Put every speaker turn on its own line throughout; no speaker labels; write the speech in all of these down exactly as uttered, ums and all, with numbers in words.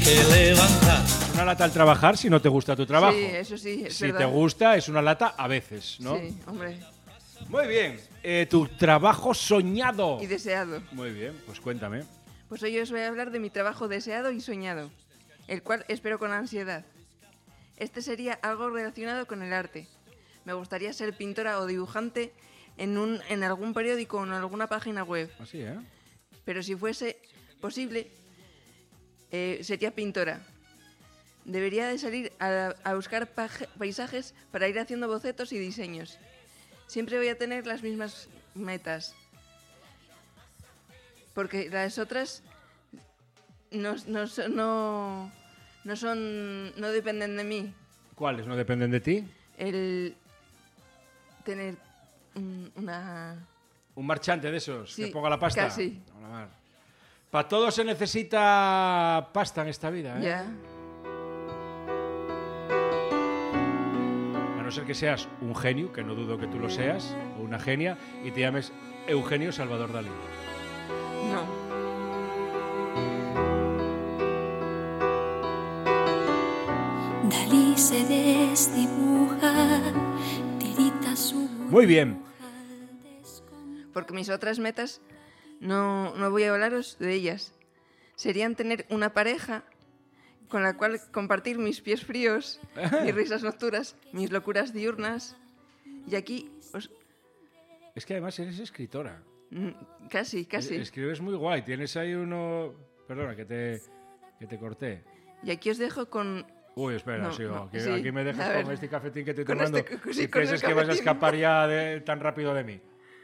que levantar.
Es una lata al trabajar si no te gusta tu trabajo.
Sí, eso sí, es
Si
verdad.
te gusta, es una lata a veces, ¿no?
Sí, hombre.
Muy bien. Eh, tu trabajo soñado.
Y deseado.
Muy bien, pues cuéntame.
Pues hoy os voy a hablar de mi trabajo deseado y soñado, el cual espero con ansiedad. Este sería algo relacionado con el arte. Me gustaría ser pintora o dibujante en, un, en algún periódico o en alguna página web.
Así, ¿eh?
Pero si fuese posible, eh, sería pintora. Debería de salir a, a buscar paje, paisajes para ir haciendo bocetos y diseños. Siempre voy a tener las mismas metas. Porque las otras no, no, son- no, no son, no dependen de mí.
¿Cuáles no dependen de ti?
El tener un- una...
Un marchante de esos
Sí,
que ponga la pasta.
casi.
Para todo se necesita pasta en esta vida, ¿eh?
Ya.
A no ser que seas un genio, que no dudo que tú lo seas, o una genia, y te llames Eugenio Salvador Dalí.
No.
Dalí se desdibuja, tirita su...
Muy bien.
Porque mis otras metas, no, no voy a hablaros de ellas. Serían tener una pareja con la cual compartir mis pies fríos, mis risas nocturnas, mis locuras diurnas. Y aquí, os,
Es que además eres escritora.
mm, casi, casi.
Es- Escribes muy guay. Tienes ahí uno... Perdona, que te, que te corté.
Y aquí os dejo con...
Uy, espera,
No,
sigo.
no,
que
sí.
aquí me dejas
A ver.
con este cafetín que estoy
Con
tomando.
este- sí,
si
con el
piensas que vas a
cafetín.
escapar ya de- tan rápido de mí.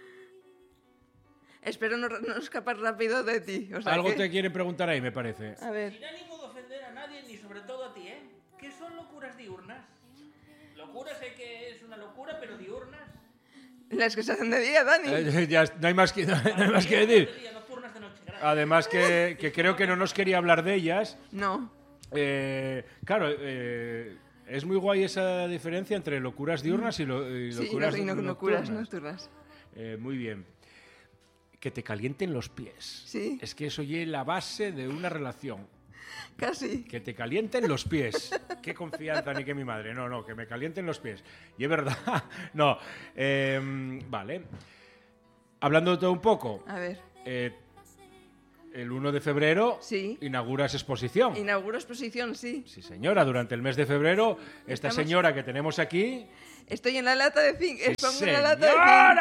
Espero no, no escapar rápido de ti. O sea
Algo
que-
te quieren preguntar ahí, me parece.
A ver,
Sin ánimo de ofender a nadie, ni sobre todo a ti, ¿eh? ¿Qué son locuras diurnas? Locura sé que es una locura, pero diurnas.
las que se hacen de día, Dani.
Eh, ya, no hay más que, no hay más que decir.
De día, nocturnas de noche, gracias.
Además que, que creo que no nos quería hablar de ellas.
No.
Eh, claro, eh, es muy guay esa diferencia entre locuras diurnas y, lo- y
Sí,
locuras
no, y no-
nocturnas.
locuras nocturnas.
Eh, muy bien. Que te calienten los pies.
Sí.
Es que eso es la base de una relación.
Casi.
Que te calienten los pies. Qué confianza, ni que mi madre. No, no, que me calienten los pies. Y es verdad. No. eh, vale. Hablando de todo un poco.
A ver.
eh, el uno de febrero
Sí.
inauguras exposición.
Inauguro exposición, sí.
Sí, señora. Durante el mes de febrero, esta
Estamos-
señora que tenemos aquí...
Estoy en la lata de zinc.
¡Sí,
Expongo en la lata de zinc.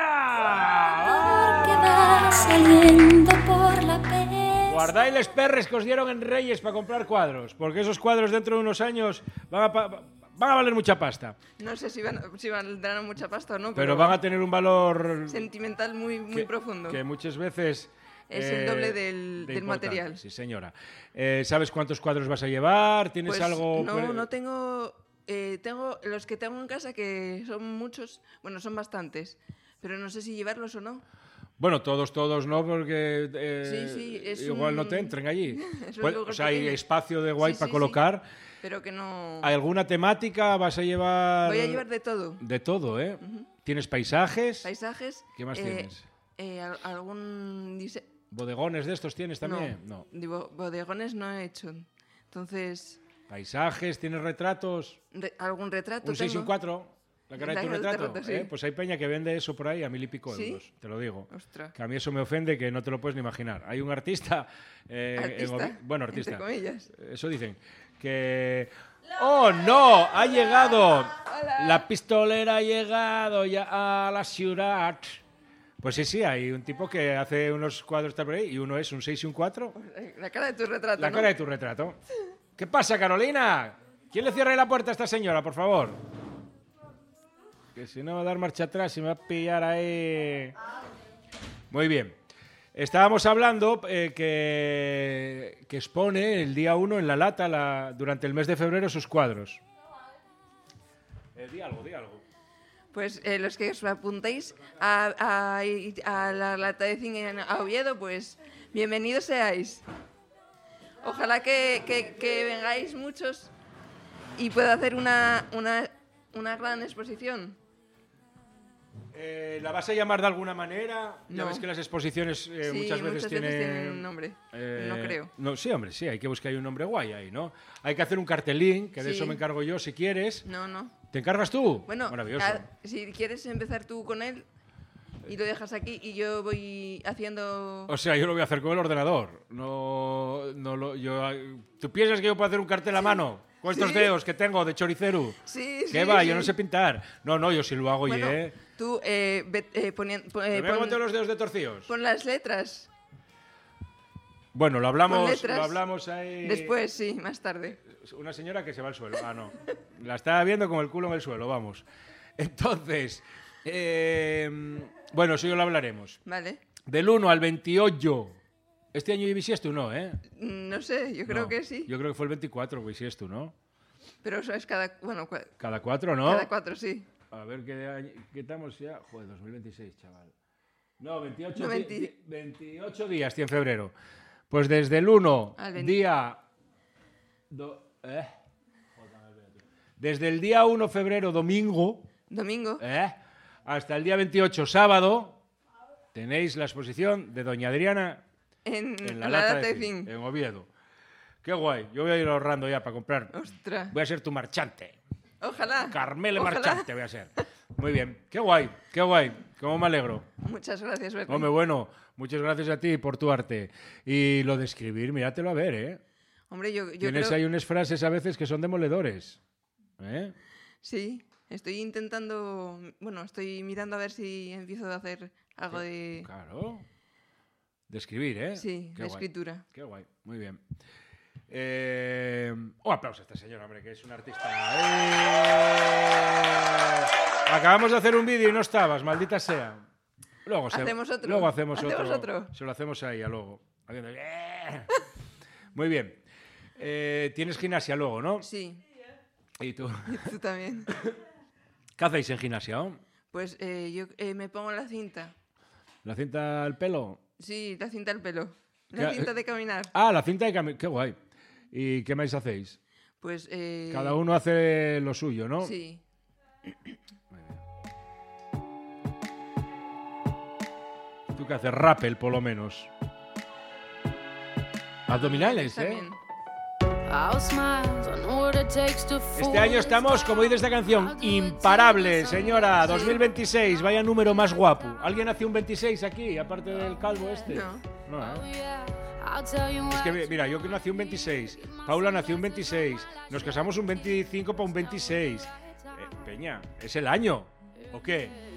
señora!
Que va saliendo por la pez.
Guardáis los perres que os dieron en Reyes para comprar cuadros, porque esos cuadros dentro de unos años van a, pa- van a valer mucha pasta,
No sé si, van, si valdrán mucha pasta o no, pero,
pero van a tener un valor
sentimental muy, muy
que,
profundo.
que muchas veces...
Es el doble del-
de
del
importante.
material.
Sí, señora. Eh, ¿Sabes cuántos cuadros vas a llevar? ¿Tienes
Pues
algo...?
no, no tengo... eh, tengo los que tengo en casa, que son muchos, bueno, son bastantes, pero no sé si llevarlos o no.
Bueno, todos, todos no, porque eh,
Sí, sí, es
igual
un-
no te entren allí.
es un
Pues,
lugar
o sea, hay
pequeño.
espacio de guay
Sí,
para
sí,
colocar.
sí, pero que no...
¿Alguna temática vas a llevar?
Voy a llevar de todo.
De todo, ¿eh? ¿Tienes paisajes?
Paisajes.
¿Qué más
eh,
tienes?
eh, al- algún dise-
¿Bodegones de estos tienes también?
No, digo, bodegones no he hecho. Entonces,
¿Paisajes? ¿Tienes retratos?
re- algún retrato
¿Un seis y un
tengo.
cuatro? ¿La cara de
La
tu
cara del
retrato?
retrato, sí.
¿Eh? Pues hay peña que vende eso por ahí a mil y pico
¿Sí?
euros, te lo digo.
Ostras.
Que a mí eso me ofende que no te lo puedes ni imaginar. Hay un artista... eh, en
¿Artista?
Ovi- bueno, artista.
Entre comillas.
Eso dicen. Que... ¡Oh, no! ¡Ha llegado! La pistolera ha llegado ya a la ciudad. Pues sí, sí, hay un tipo que hace unos cuadros está por ahí y uno es un seis y un cuatro.
La cara de tu retrato,
La
¿no?
cara de tu retrato. ¿Qué pasa, Carolina? ¿Quién le cierra ahí la puerta a esta señora, por favor? Que si no va a dar marcha atrás y me va a pillar ahí. Muy bien. Estábamos hablando eh, que, que expone el día uno en La Lata la- durante el mes de febrero sus cuadros. Eh, di algo, di algo.
Pues eh, los que os apuntéis a, a- a la lata de zinc en a Oviedo, pues bienvenidos seáis. Ojalá que, que- que vengáis muchos y pueda hacer una, una, una gran exposición.
Eh, ¿La vas a llamar de alguna manera? Ya
No.
ves que las exposiciones eh,
Sí,
muchas veces tienen...
tienen un nombre.
eh,
No creo.
No, sí, hombre, sí, hay que buscar ahí un nombre guay ahí, ¿no? Hay que hacer un cartelín, que de
Sí.
eso me encargo yo si quieres.
No, no.
¿Te encargas tú?
Bueno,
Maravilloso.
a- si quieres empezar tú con él y lo dejas aquí y yo voy haciendo...
O sea, yo lo voy a hacer con el ordenador. No, no lo, yo, ¿tú piensas que yo puedo hacer un cartel a mano? Con estos
Sí.
dedos que tengo de choricero.
Sí, sí,
¿Qué va?
sí.
Yo no sé pintar. No, no, yo sí lo hago,
Bueno,
¿eh?
tú eh, ve- eh, ponien- po- eh,
¿Me
pon,
tengo los dedos de torcidos?
pon las letras.
Bueno, lo
Pon
hablamos,
letras.
lo hablamos ahí...
Después, sí, más tarde.
Una señora que se va al suelo. Ah, no. La estaba viendo con el culo en el suelo, vamos. Entonces, eh, bueno, eso yo lo hablaremos.
Vale.
Del uno al veintiocho. Este año bisiesto, no, ¿eh?
No sé, yo creo
No.
que sí.
Yo creo que fue el veinticuatro bisiesto, ¿no?
Pero eso es cada... Bueno, cua-
Cada cuatro, ¿no?
cada cuatro, sí.
A ver qué año... ¿Qué estamos ya? Joder, dos mil veintiséis, chaval. No, veintiocho,
No,
di-
veinti-
di- veintiocho días tiene febrero. Pues desde el uno,
Al veinte.
día... do- ¿eh? Desde el día uno febrero, domingo,
Domingo.
¿eh? Hasta el día veintiocho, sábado, tenéis la exposición de Doña Adriana
En,
en la,
en
lata,
lata
de
de
zinc,
zinc.
en Oviedo. Qué guay. Yo voy a ir ahorrando ya para comprar.
Ostras.
Voy a ser tu marchante.
Ojalá.
Carmele
Ojalá.
marchante voy a ser. Muy bien. Qué guay, qué guay. Cómo me alegro.
Muchas gracias, Bernie.
Hombre, bueno, muchas gracias a ti por tu arte. Y lo de escribir, míratelo a ver, ¿eh?
Hombre, yo, yo
Tienes
creo...
ahí unas frases a veces que son demoledores. ¿Eh?
Sí, estoy intentando... Bueno, estoy mirando a ver si empiezo a hacer algo de...
Claro. De escribir, ¿eh?
Sí,
Qué
de
guay.
escritura.
Qué guay. Muy bien. Eh, un aplauso a esta señora, hombre, que es una artista. ¡Eh! Acabamos de hacer un vídeo y no estabas, maldita sea. Luego se-
Hacemos otro.
Luego hacemos,
Hacemos
otro.
otro.
Se lo hacemos ahí a luego. Haciendo- ¡Eh! Muy bien. Eh, Tienes gimnasia luego, ¿no?
Sí,
¿Y tú?
y tú también.
¿Qué hacéis en gimnasia? oh?
Pues eh, yo eh, me pongo la cinta.
¿La cinta al pelo?
Sí, la cinta al pelo. La
¿Qué-
cinta de caminar.
Ah, la cinta de caminar. Qué guay. ¿Y qué más hacéis?
Pues... eh,
Cada uno hace lo suyo, ¿no?
Sí.
Tú que haces rappel, por lo menos. Abdominales, ¿eh?
También.
Este año estamos, como dice esta canción, imparable, señora. dos mil veintiséis, vaya número más guapo. ¿Alguien hace un veintiséis aquí, aparte del calvo este?
No.
No, ¿eh? Es que, mira, yo que nací un veintiséis, Paula nació un veintiséis, nos casamos un veinticinco para un veintiséis. Eh, Peña, ¿es el año? ¿O qué?